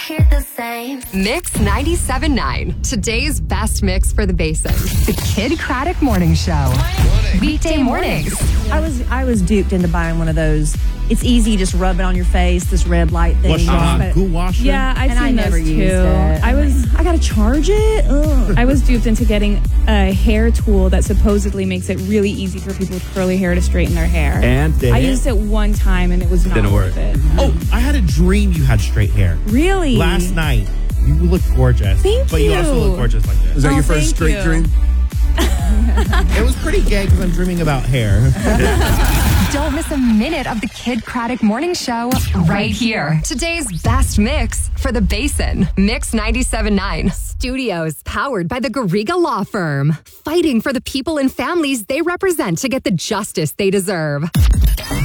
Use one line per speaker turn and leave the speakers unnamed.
hear the same.
Mix 97.9. Today's best mix for the Basin. The Kid Craddock Morning Show. Weekday mornings.
I was duped into buying one of those. It's easy, just rub it on your face, this red light thing.
Goo washer?
Yeah, I've
And I
seen
never
those
used
too.
it. I gotta charge it? Ugh.
I was duped into getting a hair tool that supposedly makes it really easy for people with curly hair to straighten their hair.
And
I used it one time and it was not
Didn't work.
worth it.
Oh, I had a dream you had straight hair.
Really?
Last night. You look gorgeous.
Thank
But you also
you.
look gorgeous like
Was
this.
that your
thank
first straight
you.
dream?
It was pretty gay because I'm dreaming about hair.
Don't miss a minute of the Kid Craddock Morning Show right here. Today's best mix for the Basin. Mix 97.9. Studios powered by the Garriga Law Firm. Fighting for the people and families they represent to get the justice they deserve.